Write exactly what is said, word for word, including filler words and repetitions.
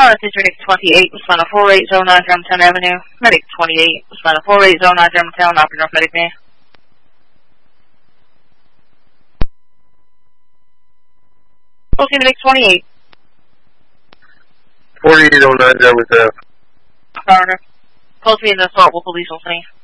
Uh, this is Medic twenty-eight, respond to four eight zero nine Germantown Avenue. Medic twenty-eight, respond to four eight zero nine Germantown, Opera North Medic me. Okay, Medic twenty-eight. four eight zero nine Germantown. Coroner. Post me in the assault with police on scene.